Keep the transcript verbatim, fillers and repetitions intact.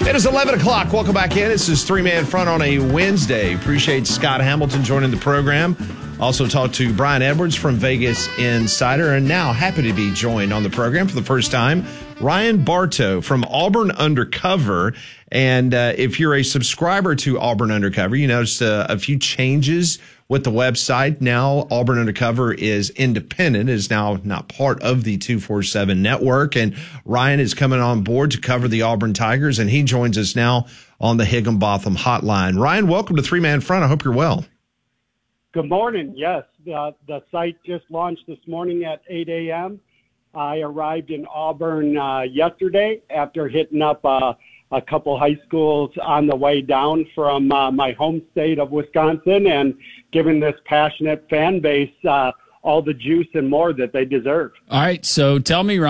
It is eleven o'clock. Welcome back in. This is Three Man Front on a Wednesday. Appreciate Scott Hamilton joining the program. Also talked to Brian Edwards from Vegas Insider. And now happy to be joined on the program for the first time, Ryan Bartow from Auburn Undercover. And uh, if you're a subscriber to Auburn Undercover, you noticed uh, a few changes with the website. Now Auburn Undercover is independent, is now not part of the two forty-seven network. And Ryan is coming on board to cover the Auburn Tigers, and he joins us now on the Higginbotham hotline. Ryan, welcome to Three Man Front. I hope you're well. Good morning. Yes, uh, the site just launched this morning at eight a.m. I arrived in Auburn uh, yesterday after hitting up uh, a couple high schools on the way down from uh, my home state of Wisconsin and giving this passionate fan base uh, all the juice and more that they deserve. All right, so tell me, Ryan,